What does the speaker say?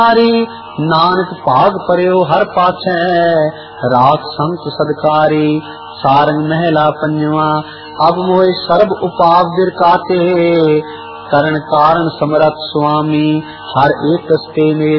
नानक भाग परयो हर पाछै, राख संत सदकारी। सारंग महला पंजवा। अब मोए सर्ब उपाव बिरकाते, करण कारण समरथ स्वामी। हर एक कस्ते मेरे